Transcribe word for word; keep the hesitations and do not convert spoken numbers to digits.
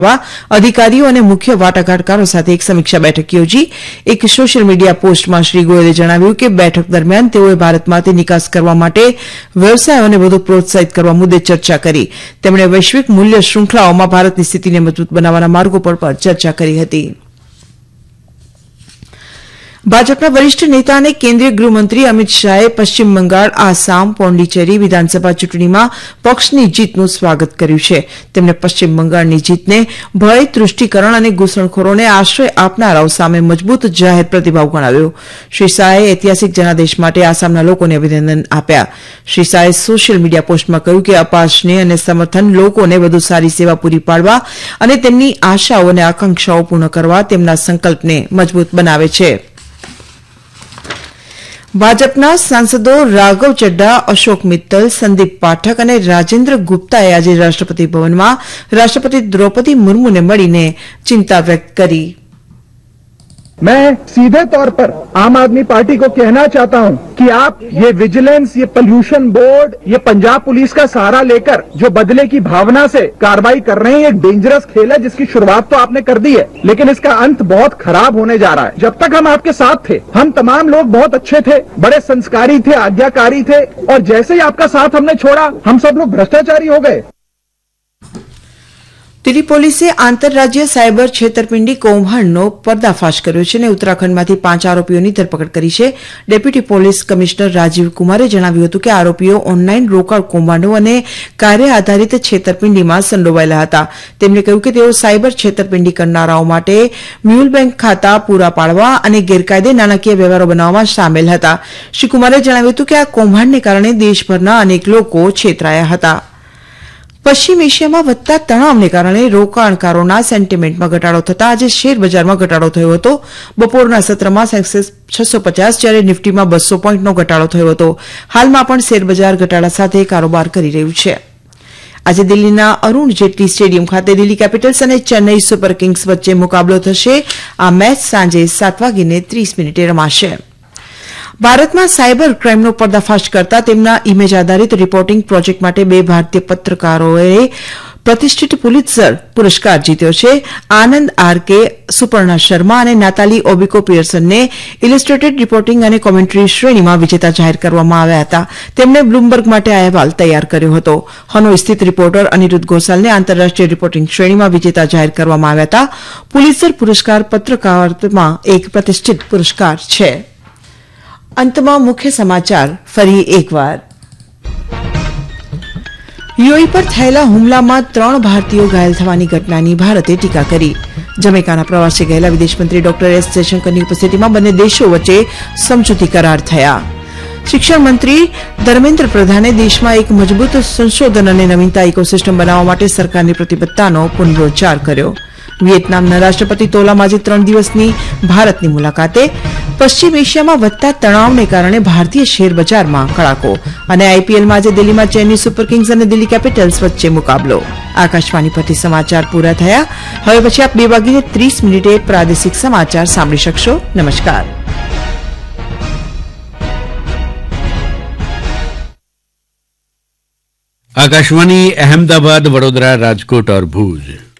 अधिकारीओ અને મુખ્ય વાટાઘાટકારો સાથે એક સમીક્ષા બેઠક યોજી એક સોશિયલ મીડિયા પોસ્ટમાં શ્રી ગોયલે જણાવ્યું કે બેઠક દરમિયાન તેઓએ ભારતમાંથી નિકાસ કરવા માટે વ્યવસાયોને વધુ પ્રોત્સાહિત કરવા મુદ્દે ચર્ચા કરી. તેમણે વૈશ્વિક મૂલ્ય શૃંખલાઓમાં ભારતની સ્થિતિને મજબૂત બનાવવાના માર્ગો પર પણ ચર્ચા કરી હતી. ભાજપના વરિષ્ઠ નેતા અને કેન્દ્રીય ગૃહમંત્રી અમિત શાહે પશ્ચિમ બંગાળ, આસામ, પોંડિચેરી વિધાનસભા ચૂંટણીમાં પક્ષની જીતનું સ્વાગત કર્યું છે. તેમણે પશ્ચિમ બંગાળની જીતને ભય, તૃષ્ટિકરણ અને ઘૂસણખોરોને આશ્રય આપનારાઓ સામે મજબૂત જાહેર પ્રતિભાવ ગણાવ્યો. શ્રી શાહે ઐતિહાસિક જનાદેશ માટે આસામના લોકોને અભિનંદન આપ્યા. શ્રી શાહે સોશિયલ મીડિયા પોસ્ટમાં કહ્યું કે અપાર સ્નેહ અને સમર્થન લોકોને વધુ સારી સેવા પૂરી પાડવા અને તેમની આશાઓ અને આકાંક્ષાઓ પૂર્ણ કરવા તેમના સંકલ્પને મજબૂત બનાવે છે. ભાજપના સાંસદો રાઘવ ચડ્ડા, અશોક મિત્તલ, સંદીપ પાઠક અને રાજેન્દ્ર ગુપ્તાએ આજે રાષ્ટ્રપતિ ભવનમાં રાષ્ટ્રપતિ દ્રૌપદી મુર્મુને મળીને ચિંતા વ્યક્ત કરી. मैं सीधे तौर पर आम आदमी पार्टी को कहना चाहता हूं कि आप ये विजिलेंस, ये पोल्यूशन बोर्ड, ये पंजाब पुलिस का सहारा लेकर जो बदले की भावना से कार्रवाई कर रहे हैं, एक डेंजरस खेल है जिसकी शुरुआत तो आपने कर दी है, लेकिन इसका अंत बहुत खराब होने जा रहा है. जब तक हम आपके साथ थे, हम तमाम लोग बहुत अच्छे थे, बड़े संस्कारी थे, आज्ञाकारी थे, और जैसे ही आपका साथ हमने छोड़ा, हम सब लोग भ्रष्टाचारी हो गए. દિલ્હી પોલીસે આંતરરાજ્ય સાયબર છેતરપિંડી કૌભાંડનો પર્દાફાશ કર્યો છે અને ઉત્તરાખંડમાંથી પાંચ આરોપીઓની ધરપકડ કરી છે. ડેપ્યુટી પોલીસ કમિશનર રાજીવ કુમારે જણાવ્યું હતું કે આરોપીઓ ઓનલાઈન રોકડ કૌભાંડો અને કાર્ય આધારિત છેતરપિંડીમાં સંડોવાયેલા હતા. તેમણે કહ્યું કે તેઓ સાયબર છેતરપિંડી કરનારાઓ માટે મ્યુલ બેંક ખાતા પૂરા પાડવા અને ગેરકાયદે નાણાકીય વ્યવહારો બનાવવામાં સામેલ હતા. શ્રી કુમારે જણાવ્યું હતું કે આ કૌભાંડને કારણે દેશભરના અનેક લોકો છેતરાયા હતા. પશ્ચિમ એશિયામાં વધતા તણાવને કારણે રોકાણકારોના સેન્ટિમેન્ટમાં ઘટાડો થતાં આજે શેરબજારમાં ઘટાડો થયો હતો. બપોરના સત્રમાં સેન્સેક્સ છસો પચાસ જ્યારે નિફ્ટીમાં બસો પોઈન્ટનો ઘટાડો થયો હતો. હાલમાં પણ શેરબજાર ઘટાડા સાથે કારોબાર કરી રહ્યું છે. આજે દિલ્હીના અરુણ જેટલી સ્ટેડિયમ ખાતે દિલ્હી કેપિટલ્સ અને ચેન્નઈ સુપર કિંગ્સ વચ્ચે મુકાબલો થશે. આ મેચ સાંજે સાત વાગીને ત્રીસ મિનિટે રમાશે. ભારતમાં સાયબર ક્રાઇમનો પર્દાફાશ કરતા તેમના ઇમેજ આધારિત રિપોર્ટિંગ પ્રોજેક્ટ માટે બે ભારતીય પત્રકારોએ પ્રતિષ્ઠિત પુલિત્ઝર પુરસ્કાર જીત્યો છે. આનંદ આર કે, સુપર્ણા શર્મા અને નાતાલી ઓબિકો પિયર્સનને ઇલિસ્ટ્રેટેડ રિપોર્ટિંગ અને કોમેન્ટ્રી શ્રેણીમાં વિજેતા જાહેર કરવામાં આવ્યા હતા. તેમણે બ્લુમબર્ગ માટે આ અહેવાલ તૈયાર કર્યો હતો. હનોઈ સ્થિત રિપોર્ટર અનિરુદ્ધ ગોસાલને આંતરરાષ્ટ્રીય રિપોર્ટિંગ શ્રેણીમાં વિજેતા જાહેર કરવામાં આવ્યા હતા. પુલિત્ઝર પુરસ્કાર પત્રકારત્વમાં એક પ્રતિષ્ઠિત પુરસ્કાર છે. અંતમાં મુખ્ય સમાચાર ફરી એકવાર. યુએઈ પર થયેલા હુમલામાં ત્રણ ભારતીયો ઘાયલ થવાની ઘટનાની ભારતે ટીકા કરી. જમૈકાના પ્રવાસે ગયેલા વિદેશમંત્રી ડોક્ટર એસ જયશંકરની ઉપસ્થિતિમાં બંને દેશો વચ્ચે સમજૂતી કરાર થયા. શિક્ષણ મંત્રી ધર્મેન્દ્ર પ્રધાને દેશમાં એક મજબૂત સંશોધન અને નવીનતા ઇકોસિસ્ટમ બનાવવા માટે સરકારની પ્રતિબદ્ધતાનો પુનરોચ્ચાર કર્યો. વિયેતનામના રાષ્ટ્રપતિ તોલામ આજે ત્રણ દિવસની ભારતની મુલાકાતે. પશ્ચિમ એશિયામાં વધતા તણાવને કારણે ભારતીય શેરબજારમાં કડાકો. અને આઈપીએલમાં આજે દિલ્હીમાં ચેન્નઈ સુપર કિંગ્સ અને દિલ્હી કેપિટલ્સ વચ્ચે મુકાબલો. આકાશવાણી પરથી સમાચાર પૂરા થયા. હવે પછી આપ બે વાગીને ત્રીસ મિનિટે પ્રાદેશિક સમાચાર સાંભળી શકશો. નમસ્કાર. आकाशवाणी अहमदाबाद, वडोदरा, राजकोट और भूज